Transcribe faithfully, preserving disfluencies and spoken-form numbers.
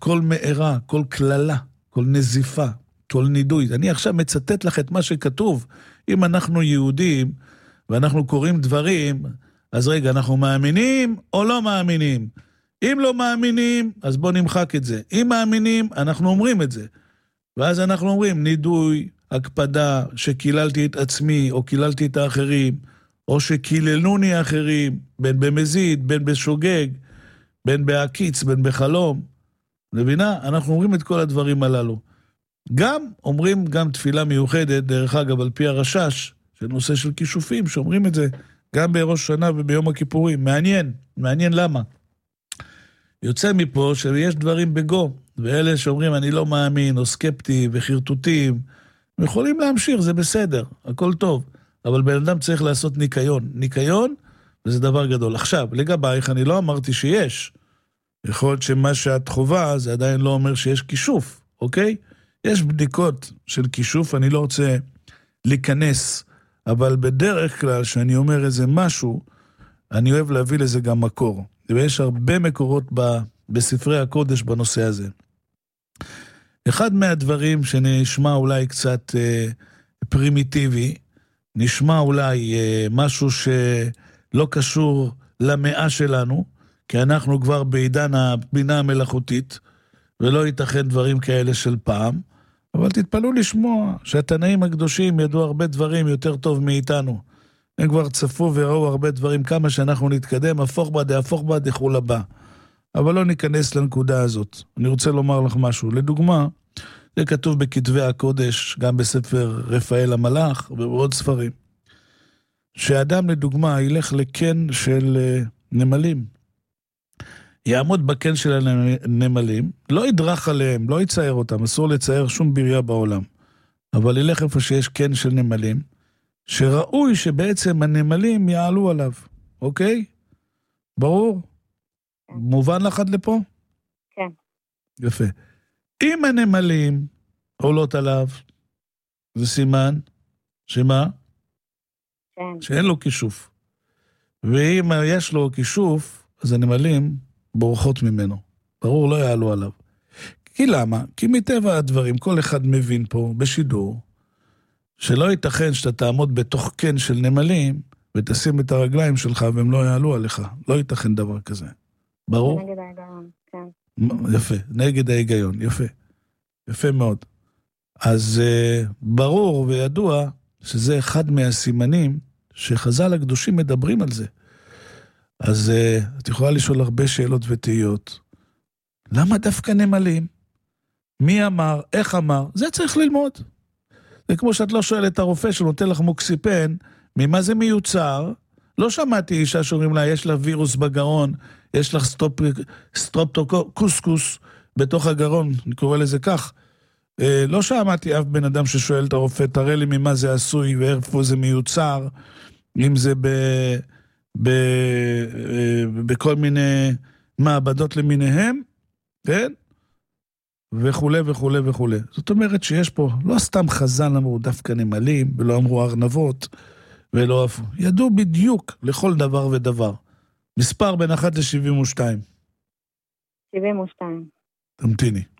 כל מארה, כל כללה, כל נזיפה, כל נידוי. אני עכשיו מצטט לך את מה שכתוב. אם אנחנו יהודים ואנחנו קוראים דברים, אז רגע, אנחנו מאמינים או לא מאמינים? אם לא מאמינים, אז בוא נמחק את זה. אם מאמינים, אנחנו אומרים את זה. ואז אנחנו אומרים, נידוי, הקפדה, שקיללתי את עצמי, או קיללתי את האחרים, או שקיללוני האחרים, בין במזיד, בין בשוגג, בין בהקיץ, בין בחלום. מבינה? אנחנו אומרים את כל הדברים הללו. גם אומרים גם תפילה מיוחדת, דרך אגב, על פי הרשש, של נושא של כישופים, שאומרים את זה גם בראש שנה וביום הכיפורים. מעניין, מעניין למה. יוצא מפה שיש דברים בגו, ואלה שאומרים אני לא מאמין, או סקפטי וחרטוטים, יכולים להמשיך, זה בסדר, הכל טוב. אבל בן אדם צריך לעשות ניקיון. ניקיון, וזה דבר גדול. עכשיו, לגבייך, אני לא אמרתי שיש. יכול להיות שמה שאת חובה, זה עדיין לא אומר שיש כישוף, אוקיי? יש בדיקות של כישוף, אני לא רוצה להיכנס, אבל בדרך כלל, שאני אומר איזה משהו, אני אוהב להביא לזה גם מקור. ויש הרבה מקורות ב, בספרי הקודש בנושא הזה. אחד מהדברים שנשמע אולי קצת אה, פרימיטיבי, נשמע אולי אה, משהו שלא קשור למאה שלנו, כי אנחנו כבר בעידן הבינה המלאכותית, ולא ייתכן דברים כאלה של פעם, אבל תתפלאו לשמוע שהתנאים הקדושים ידעו הרבה דברים יותר טוב מאיתנו. הם כבר צפו וראו הרבה דברים, כמה שאנחנו נתקדם, הפוך בה דהפוך בה דחול הבא. אבל לא ניכנס לנקודה הזאת. אני רוצה לומר לך משהו. לדוגמה, זה כתוב בכתבי הקודש, גם בספר רפאל המלאך ובעוד ספרים, שאדם לדוגמה ילך לקן של נמלים, יעמוד בקן של הנמלים, לא ידרך עליהם, לא יצייר אותם, אסור לצייר שום בריה בעולם, אבל ילך איפה שיש קן של נמלים, שראוי שבעצם הנמלים יעלו עליו, אוקיי? ברור? כן. מובן לך עד לפה? כן. יפה. אם הנמלים עולות עליו, זה סימן, שמה? כן. שאין לו כישוף. ואם יש לו כישוף, אז הנמלים בורחות ממנו. ברור, לא יעלו עליו. כי למה? כי מטבע הדברים, כל אחד מבין פה בשידור, שלא ייתכן שאתה תעמוד בתוך קן של נמלים, ותשים את הרגליים שלך והם לא יעלו עליך. לא ייתכן דבר כזה. ברור? נגד ההיגיון, כן. יפה, נגד ההיגיון, יפה. יפה מאוד. אז uh, ברור וידוע שזה אחד מהסימנים שחז"ל הקדושים מדברים על זה. אז uh, את יכולה לשאול הרבה שאלות ותהיות. למה דווקא נמלים? מי אמר? איך אמר? זה צריך ללמוד. זה כמו שאת לא שואלת את הרופא שנותן לך מוקסיפן, ממה זה מיוצר? לא שמעתי אישה שאומרים לה, יש לה וירוס בגרון, יש לך סטופ, סטרופטוקוסקוס בתוך הגרון, אני קורא לזה כך. לא שמעתי אף בן אדם ששואל את הרופא, תראה לי ממה זה עשוי ואיפה זה מיוצר, אם זה ב, ב, בכל מיני מעבדות למיניהם, כן? וכו' וכו' וכו'. זאת אומרת שיש פה, לא סתם חז"ל אמרו דווקא נמלים, ולא אמרו ארנבות, ולא אפו. ידעו בדיוק לכל דבר ודבר. מספר בין אחת ל-שבעים ושתיים. שבעים ושתיים. תמתיני.